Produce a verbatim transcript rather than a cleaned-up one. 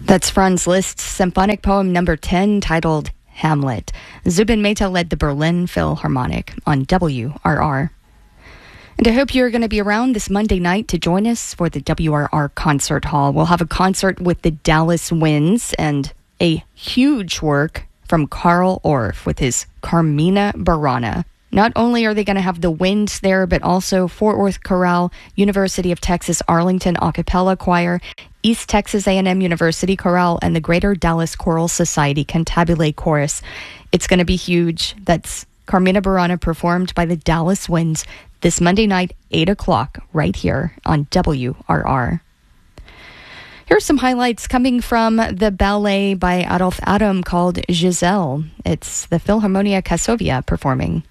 That's Franz Liszt's symphonic poem number ten, titled Hamlet. Zubin Mehta led the Berlin Philharmonic on W R R. And I hope you're going to be around this Monday night to join us for the W R R Concert Hall. We'll have a concert with the Dallas Winds and a huge work from Carl Orff with his Carmina Burana. Not only are they going to have the Winds there, but also Fort Worth Chorale, University of Texas Arlington A Cappella Choir, East Texas A and M University Chorale, and the Greater Dallas Choral Society Cantabile Chorus. It's going to be huge. That's Carmina Burana performed by the Dallas Winds this Monday night, eight o'clock, right here on W R R. Here are some highlights coming from the ballet by Adolf Adam called Giselle. It's the Philharmonia Kosovia performing.